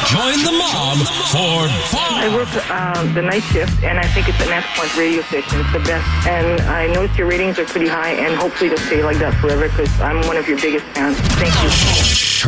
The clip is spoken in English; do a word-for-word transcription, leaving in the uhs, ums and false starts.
Join the mob for fun. I work um, the night shift, and I think it's an excellent radio station. It's the best. And I noticed your ratings are pretty high, and hopefully they'll stay like that forever because I'm one of your biggest fans. Thank you.